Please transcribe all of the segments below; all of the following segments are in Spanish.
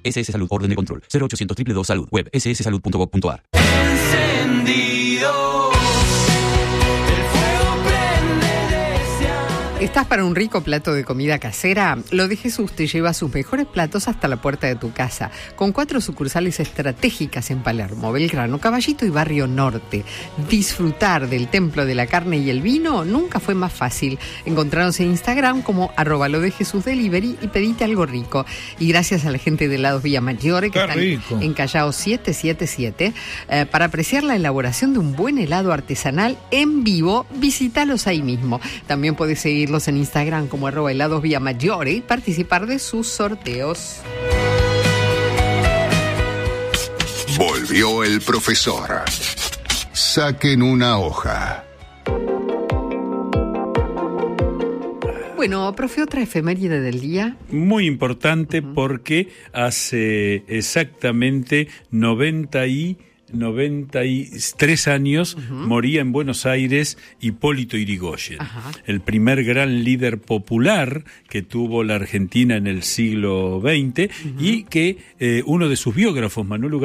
SS Salud. Orden de control. 0800 222 Salud. Web sssalud.gov.ar. Encendido. ¿Estás para un rico plato de comida casera? Lo de Jesús te lleva sus mejores platos hasta la puerta de tu casa, con 4 sucursales estratégicas en Palermo, Belgrano, Caballito y Barrio Norte. Disfrutar del Templo de la Carne y el Vino nunca fue más fácil. Encontranos en Instagram como @lodejesusdelivery y pedite algo rico. Y gracias a la gente de Helados Villa Maggiore, que están en Callao 777, para apreciar la elaboración de un buen helado artesanal en vivo, visítalos ahí mismo. También puedes seguirlos en Instagram como @helados Villa Maggiore y participar de sus sorteos. Volvió el profesor. Saquen una hoja. Bueno, profe, otra efeméride del día. Muy importante porque hace exactamente 93 años moría en Buenos Aires Hipólito Yrigoyen, el primer gran líder popular que tuvo la Argentina en el siglo XX y que uno de sus biógrafos, Manuel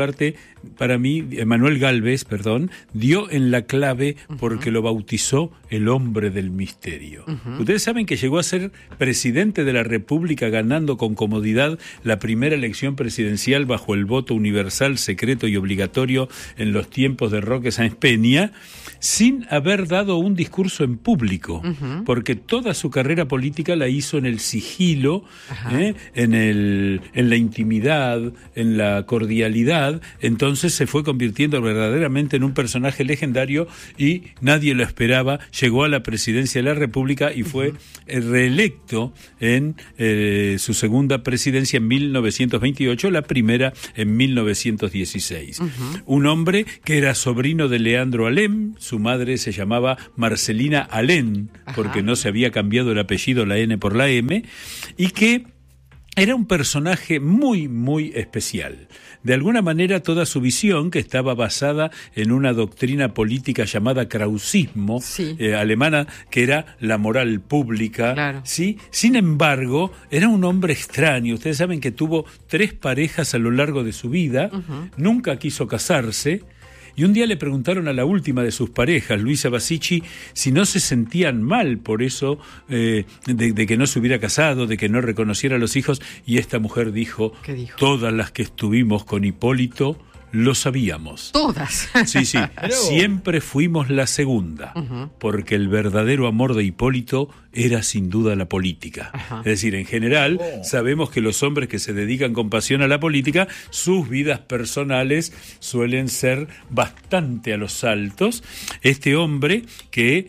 Gálvez, dio en la clave porque lo bautizó el hombre del misterio. Ustedes saben que llegó a ser presidente de la República ganando con comodidad la primera elección presidencial bajo el voto universal, secreto y obligatorio en los tiempos de Roque Sáenz Peña, sin haber dado un discurso en público, porque toda su carrera política la hizo en el sigilo, en la intimidad, en la cordialidad. Entonces se fue convirtiendo verdaderamente en un personaje legendario y nadie lo esperaba. Llegó a la presidencia de la República y fue reelecto en su segunda presidencia en 1928, la primera en 1916. Un hombre que era sobrino de Leandro Alem, su madre se llamaba Marcelina Alén, porque no se había cambiado el apellido, la N por la M, y que era un personaje muy, muy especial. De alguna manera toda su visión, que estaba basada en una doctrina política llamada krausismo, alemana, que era la moral pública, ¿sí? Sin embargo, era un hombre extraño. Ustedes saben que tuvo 3 parejas a lo largo de su vida, nunca quiso casarse. Y un día le preguntaron a la última de sus parejas, Luisa Basici, si no se sentían mal por eso, de que no se hubiera casado, de que no reconociera a los hijos, y esta mujer dijo: ¿qué dijo? Todas las que estuvimos con Hipólito lo sabíamos. Todas. Sí, siempre fuimos la segunda, porque el verdadero amor de Hipólito era sin duda la política. Es decir, en general, sabemos que los hombres que se dedican con pasión a la política, sus vidas personales suelen ser bastante a los altos. Este hombre que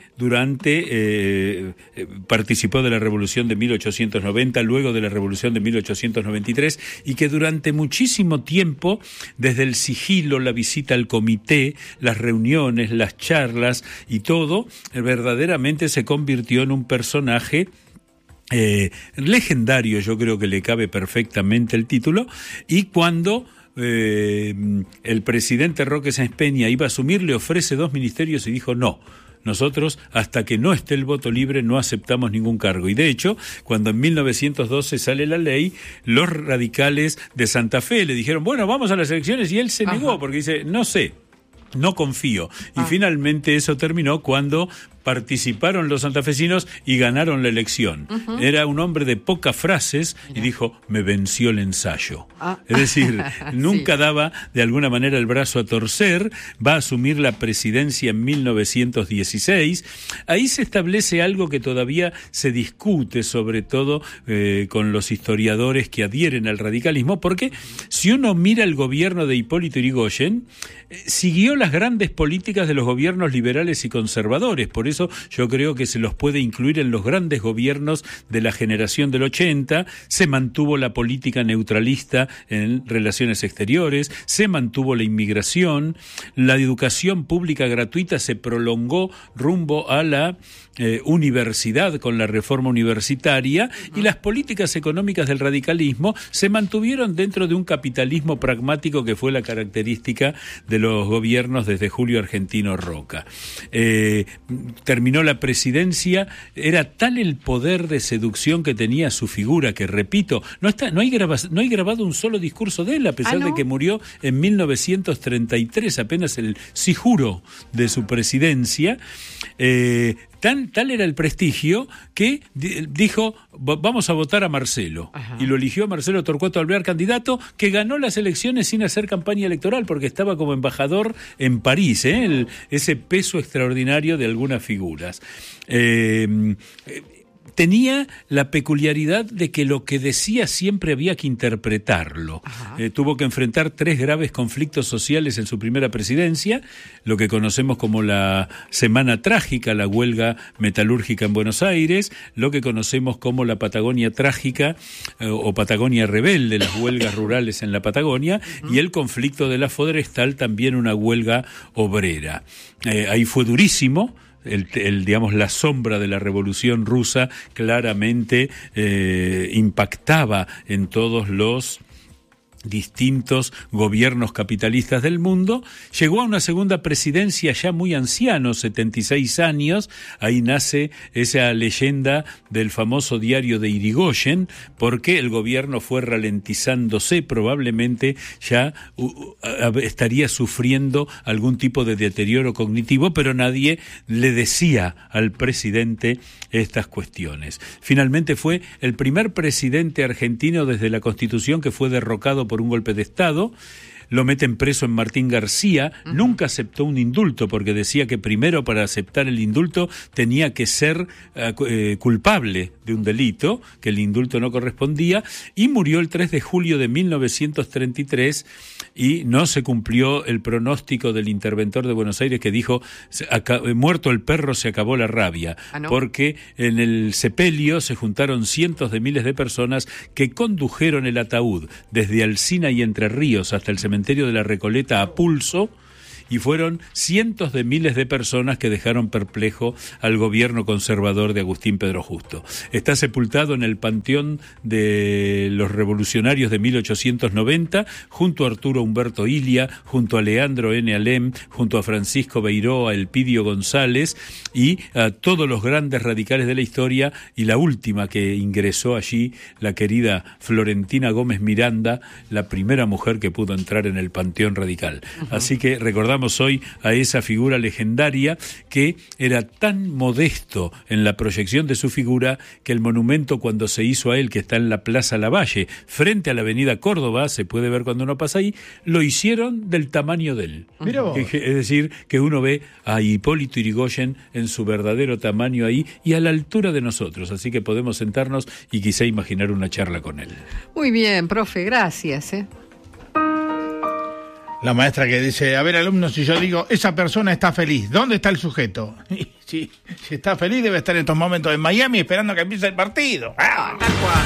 participó de la Revolución de 1890, luego de la Revolución de 1893, y que durante muchísimo tiempo, desde el sigilo, la visita al comité, las reuniones, las charlas y todo, verdaderamente se convirtió en un personaje legendario. Yo creo que le cabe perfectamente el título. Y cuando el presidente Roque Sáenz Peña iba a asumir, le ofrece 2 ministerios y dijo: no, nosotros, hasta que no esté el voto libre, no aceptamos ningún cargo. Y de hecho, cuando en 1912 sale la ley, los radicales de Santa Fe le dijeron: bueno, vamos a las elecciones, y él se negó porque dice: no sé, no confío. Y finalmente eso terminó cuando participaron los santafesinos y ganaron la elección. Era un hombre de pocas frases y dijo: me venció el ensayo. Es decir, nunca daba de alguna manera el brazo a torcer. Va a asumir la presidencia en 1916. Ahí se establece algo que todavía se discute, sobre todo con los historiadores que adhieren al radicalismo, porque si uno mira el gobierno de Hipólito Yrigoyen, siguió las grandes políticas de los gobiernos liberales y conservadores. Por eso yo creo que se los puede incluir en los grandes gobiernos de la generación del 80. Se mantuvo la política neutralista en relaciones exteriores, se mantuvo la inmigración, la educación pública gratuita se prolongó rumbo a la universidad con la reforma universitaria, y las políticas económicas del radicalismo se mantuvieron dentro de un capitalismo pragmático que fue la característica de los gobiernos desde Julio Argentino Roca. terminó la presidencia, era tal el poder de seducción que tenía su figura, que repito, no hay grabado un solo discurso de él, a pesar de que murió en 1933, apenas el sí juro de su presidencia. Tal era el prestigio que dijo, vamos a votar a Marcelo. Ajá. Y lo eligió a Marcelo Torcuato Alvear candidato, que ganó las elecciones sin hacer campaña electoral, porque estaba como embajador en París, ese peso extraordinario de algunas figuras. Tenía la peculiaridad de que lo que decía siempre había que interpretarlo. Tuvo que enfrentar 3 graves conflictos sociales en su primera presidencia, lo que conocemos como la Semana Trágica, la huelga metalúrgica en Buenos Aires, lo que conocemos como la Patagonia Trágica o Patagonia Rebelde, las huelgas rurales en la Patagonia, y el conflicto de la Forestal, también una huelga obrera. Ahí fue durísimo. Digamos, la sombra de la Revolución Rusa claramente impactaba en todos los distintos gobiernos capitalistas del mundo. Llegó a una segunda presidencia ya muy anciano, 76 años, ahí nace esa leyenda del famoso diario de Irigoyen, porque el gobierno fue ralentizándose, probablemente ya estaría sufriendo algún tipo de deterioro cognitivo, pero nadie le decía al presidente estas cuestiones. Finalmente fue el primer presidente argentino desde la Constitución que fue derrocado por un golpe de Estado. Lo meten preso en Martín García, nunca aceptó un indulto porque decía que primero para aceptar el indulto tenía que ser culpable de un delito, que el indulto no correspondía, y murió el 3 de julio de 1933 y no se cumplió el pronóstico del interventor de Buenos Aires que dijo, muerto el perro se acabó la rabia, porque en el sepelio se juntaron cientos de miles de personas que condujeron el ataúd desde Alsina y Entre Ríos hasta el cementerio de la Recoleta a pulso, y fueron cientos de miles de personas que dejaron perplejo al gobierno conservador de Agustín Pedro Justo. Está sepultado en el Panteón de los Revolucionarios de 1890, junto a Arturo Humberto Ilia, junto a Leandro N. Alem, junto a Francisco Beiroa, Elpidio González y a todos los grandes radicales de la historia, y la última que ingresó allí, la querida Florentina Gómez Miranda, la primera mujer que pudo entrar en el Panteón Radical. Así que recordamos hoy a esa figura legendaria que era tan modesto en la proyección de su figura que el monumento, cuando se hizo a él, que está en la Plaza Lavalle, frente a la avenida Córdoba, se puede ver cuando uno pasa ahí, lo hicieron del tamaño de él. Es decir, que uno ve a Hipólito Yrigoyen en su verdadero tamaño ahí y a la altura de nosotros, así que podemos sentarnos y quizá imaginar una charla con él. Muy bien, profe, gracias. La maestra que dice, a ver, alumnos, si yo digo, esa persona está feliz, ¿dónde está el sujeto? Si está feliz, debe estar en estos momentos en Miami esperando que empiece el partido.